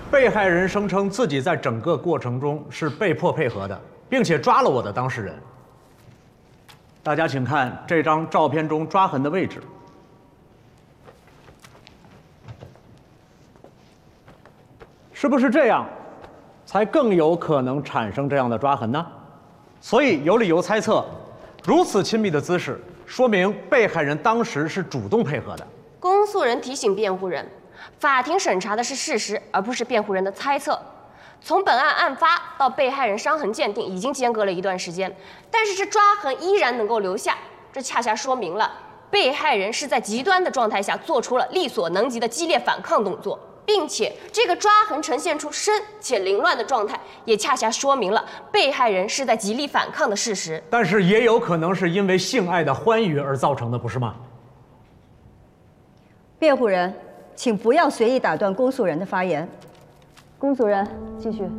被害人声称自己在整个过程中是被迫配合的，并且抓了我的当事人。大家请看这张照片中抓痕的位置。是不是这样，才更有可能产生这样的抓痕呢？所以有理由猜测，如此亲密的姿势，说明被害人当时是主动配合的。 公诉人提醒辩护人，法庭审查的是事实，而不是辩护人的猜测。从本案案发到被害人伤痕鉴定，已经间隔了一段时间，但是这抓痕依然能够留下，这恰恰说明了被害人是在极端的状态下做出了力所能及的激烈反抗动作。并且这个抓痕呈现出深且凌乱的状态，也恰恰说明了被害人是在极力反抗的事实。 但是也有可能是因为性爱的欢愉而造成的，不是吗？ 辩护人，请不要随意打断公诉人的发言。公诉人，继续。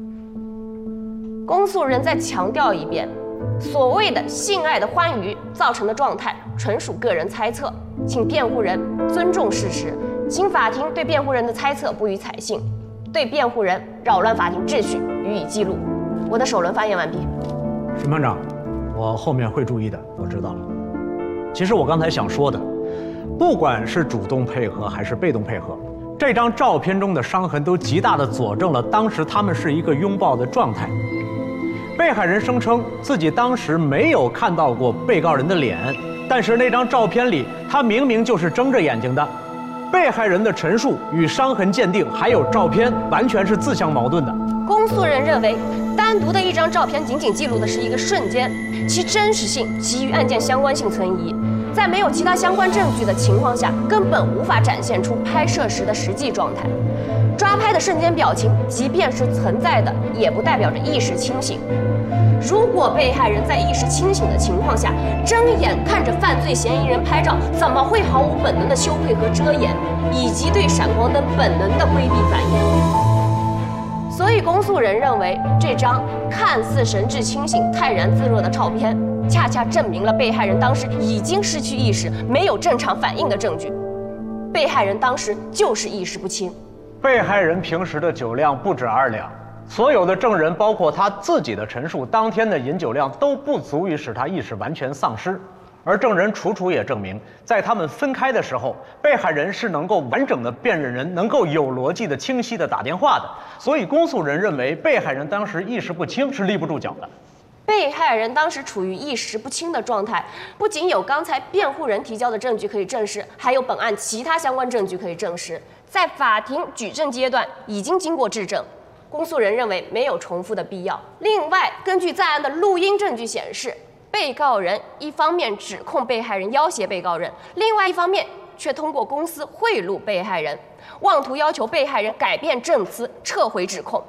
公诉人再强调一遍，所谓的性爱的欢愉造成的状态纯属个人猜测，请辩护人尊重事实。请法庭对辩护人的猜测不予采信，对辩护人扰乱法庭秩序予以记录。我的首轮发言完毕。 审判长，我后面会注意的，我知道了。其实我刚才想说的，不管是主动配合还是被动配合，这张照片中的伤痕都极大地佐证了当时他们是一个拥抱的状态。被害人声称自己当时没有看到过被告人的脸，但是那张照片里他明明就是睁着眼睛的。被害人的陈述与伤痕鉴定还有照片完全是自相矛盾的。 公诉人认为，单独的一张照片仅仅记录的是一个瞬间，其真实性其与案件相关性存疑，在没有其他相关证据的情况下，根本无法展现出拍摄时的实际状态。抓拍的瞬间表情，即便是存在的，也不代表着意识清醒。如果被害人在意识清醒的情况下睁眼看着犯罪嫌疑人拍照，怎么会毫无本能的羞愧和遮掩，以及对闪光灯本能的规避反应？所以公诉人认为，这张看似神志清醒、泰然自若的照片，恰恰证明了被害人当时已经失去意识、没有正常反应的证据。被害人当时就是意识不清。 被害人平时的酒量不止2两。所有的证人，包括他自己的陈述，当天的饮酒量都不足以使他意识完全丧失。而证人楚楚也证明，在他们分开的时候，被害人是能够完整的辨认人，能够有逻辑的、清晰的打电话的。所以公诉人认为，被害人当时意识不清是立不住脚的。 被害人当时处于意识不清的状态，不仅有刚才辩护人提交的证据可以证实，还有本案其他相关证据可以证实。在法庭举证阶段已经经过质证。公诉人认为没有重复的必要。另外，根据在案的录音证据显示，被告人一方面指控被害人要挟被告人，另外一方面却通过公司贿赂被害人，妄图要求被害人改变证词，撤回指控。